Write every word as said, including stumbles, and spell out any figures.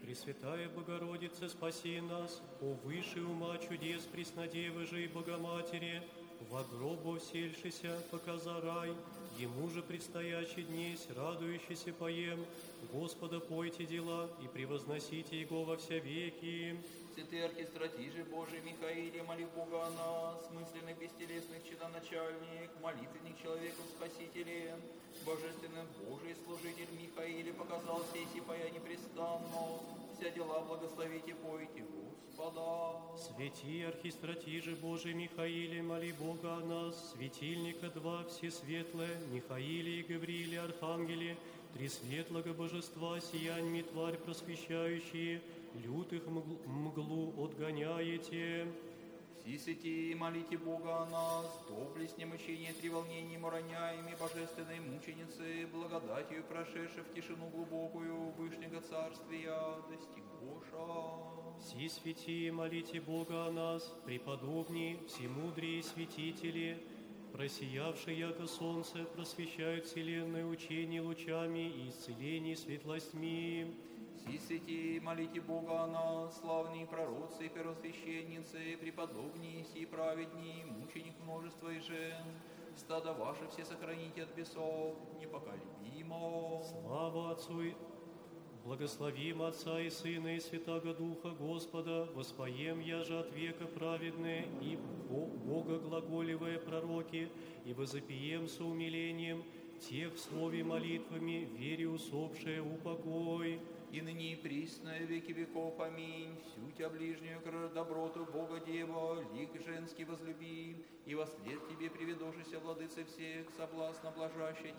Пресвятая Богородица, спаси нас, о высшей ума чудес Преснодевы же и Богоматери, во гробу всельшися показа рай, ему же предстоящий днесь, радующийся поем, Господа пойте дела и превозносите Его во вся веки. Святый архистратиже Божий Михаиле, моли Бога о нас, мысленных бестелесных чудоначальник, молитвенник человеков спасителе, божественный Божий служитель Михаиле показал сей сипая непрестанно, вся дела благословите, пойте Господа. Свети архистратиже Божий Михаиле, моли Бога о нас, светильника два всесветлые, Михаиле и Гаврииле, архангеле, три светлого божества, сияньми тварь просвещающие, лютых мгл, мглу отгоняете. Все святии, молите Бога о нас, доблесть немучения, треволнением уроняеми, божественной мученицы, благодатью прошедшей в тишину глубокую Вышнего Царствия, достигоша. Все святии, молите Бога о нас, преподобни, всемудрие святители, просиявшие, яко солнце, просвещают вселенное учение лучами и исцелений светлостьми. Все святии, молите Бога о нас, славные пророцы, первосвященницы, преподобные, сии праведни, мученик множества и жен, стадо ваше все сохраните от бесов, непоколебимо. Слава Отцу и благословим Отца и Сына и Святаго Духа Господа, воспоем я же от века праведные и Бога глаголевые пророки, и возопием со умилением тех в слове молитвами, вере усопшие упокой. И ныне и присно, веки веков, аминь. Всю тебя ближнюю доброту Бога Дева, лик женский возлюби, и во след тебе приведошися, владыцы всех, соблазно блажащей